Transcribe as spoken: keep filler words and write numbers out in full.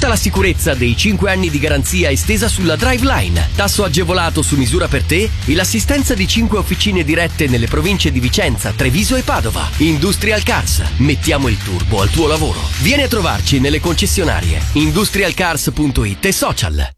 Tutta la sicurezza dei cinque anni di garanzia estesa sulla Driveline, tasso agevolato su misura per te e l'assistenza di cinque officine dirette nelle province di Vicenza, Treviso e Padova. Industrial Cars. Mettiamo il turbo al tuo lavoro. Vieni a trovarci nelle concessionarie industrial cars punto it e social.